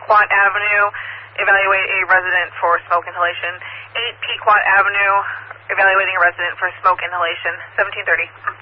Pequot Avenue, evaluate a resident for smoke inhalation. 8 Pequot Avenue, evaluating a resident for smoke inhalation. 1730.